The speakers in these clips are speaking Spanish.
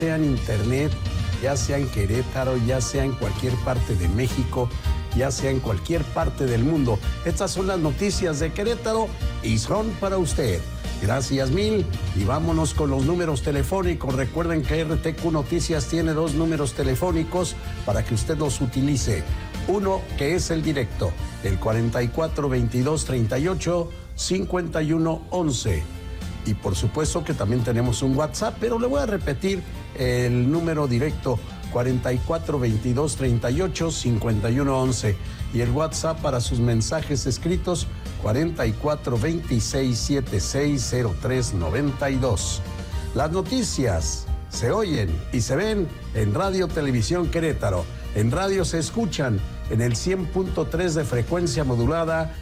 sea en internet, ya sea en Querétaro, ya sea en cualquier parte de México, ya sea en cualquier parte del mundo. Estas son las noticias de Querétaro y son para usted. Gracias mil y vámonos con los números telefónicos. Recuerden que RTQ Noticias tiene 2 números telefónicos para que usted los utilice. Uno que es el directo, el 44 22 38 51 11. Y por supuesto que también tenemos un WhatsApp, pero le voy a repetir el número directo, 44 22 38 51 11. Y el WhatsApp para sus mensajes escritos, 44 26 76 03 92. Las noticias se oyen y se ven en Radio Televisión Querétaro. En radio se escuchan en el 100.3 de frecuencia modulada,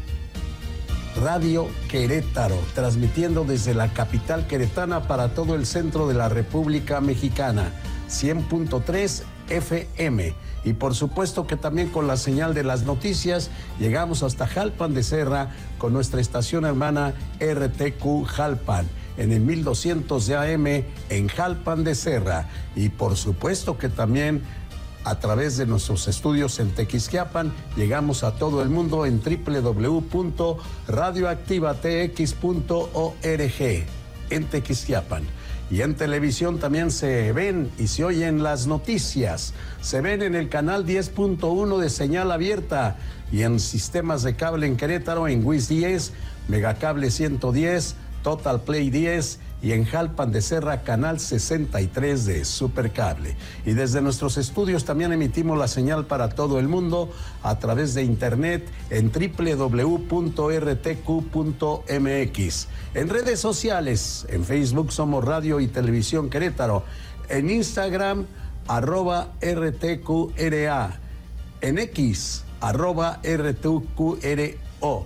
Radio Querétaro, transmitiendo desde la capital queretana para todo el centro de la República Mexicana, 100.3 FM. Y por supuesto que también con la señal de las noticias llegamos hasta Jalpan de Serra con nuestra estación hermana RTQ Jalpan, en el 1200 de AM en Jalpan de Serra. Y por supuesto que también a través de nuestros estudios en Tequisquiapan, llegamos a todo el mundo en www.radioactivatx.org en Tequisquiapan. Y en televisión también se ven y se oyen las noticias. Se ven en el canal 10.1 de señal abierta y en sistemas de cable en Querétaro, en WIS 10, Megacable 110, Total Play 10 y en Jalpan de Serra, canal 63 de Supercable. Y desde nuestros estudios también emitimos la señal para todo el mundo a través de internet en www.rtq.mx. En redes sociales, en Facebook somos Radio y Televisión Querétaro, en Instagram, @RTQRA, en X, @RTQRO.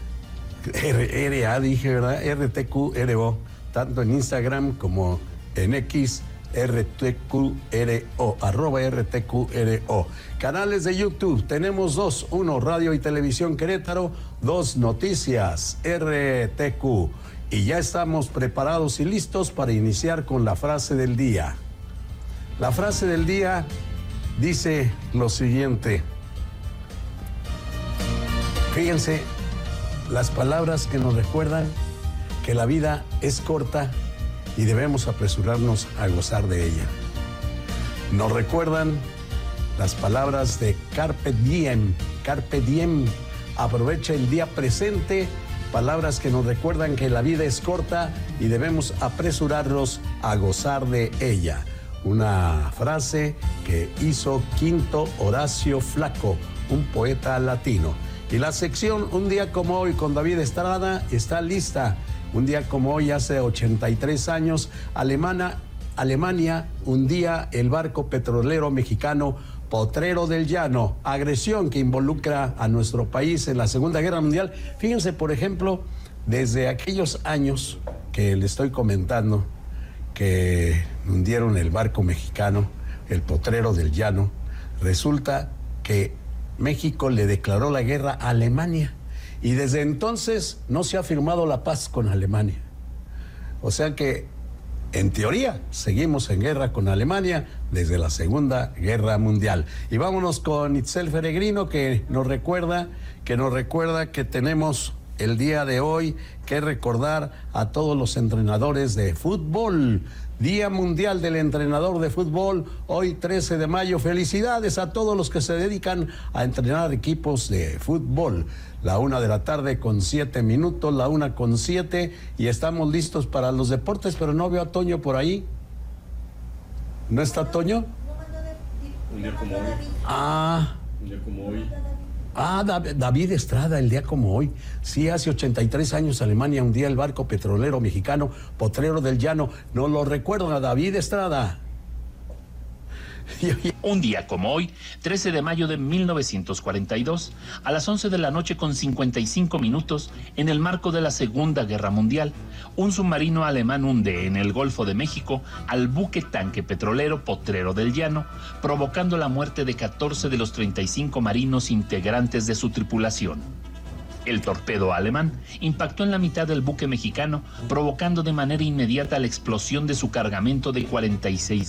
RA dije, ¿verdad? RTQRO, tanto en Instagram como en X, RTQRO, @RTQRO. Canales de YouTube, tenemos 2, 1 Radio y Televisión Querétaro, 2 Noticias RTQ. Y ya estamos preparados y listos para iniciar con la frase del día. La frase del día dice lo siguiente. Fíjense, las palabras que nos recuerdan que la vida es corta y debemos apresurarnos a gozar de ella. Nos recuerdan las palabras de Carpe Diem, aprovecha el día presente, palabras que nos recuerdan que la vida es corta y debemos apresurarnos a gozar de ella. Una frase que hizo Quinto Horacio Flaco, un poeta latino. Y la sección Un día como hoy con David Estrada está lista. Un día como hoy, hace 83 años, Alemania hundía el barco petrolero mexicano Potrero del Llano, agresión que involucra a nuestro país en la Segunda Guerra Mundial. Fíjense, por ejemplo, desde aquellos años que le estoy comentando, que hundieron el barco mexicano, el Potrero del Llano, resulta que México le declaró la guerra a Alemania y desde entonces no se ha firmado la paz con Alemania. O sea que, en teoría, seguimos en guerra con Alemania desde la Segunda Guerra Mundial. Y vámonos con Itzel Feregrino, que nos recuerda que tenemos el día de hoy que recordar a todos los entrenadores de fútbol. Día Mundial del Entrenador de Fútbol, hoy 13 de mayo. Felicidades a todos los que se dedican a entrenar equipos de fútbol. La 1:07 p.m, la 1:07, y estamos listos para los deportes, pero no veo a Toño por ahí. ¿No está Toño? Un día como hoy. Un día como hoy. David Estrada, el día como hoy. Sí, hace 83 años Alemania hundía el barco petrolero mexicano Potrero del Llano. No lo recuerdo a David Estrada. Un día como hoy, 13 de mayo de 1942, a las 11 de la noche con 55 minutos, en el marco de la Segunda Guerra Mundial, un submarino alemán hunde en el Golfo de México al buque tanque petrolero Potrero del Llano, provocando la muerte de 14 de los 35 marinos integrantes de su tripulación. El torpedo alemán impactó en la mitad del buque mexicano, provocando de manera inmediata la explosión de su cargamento de 46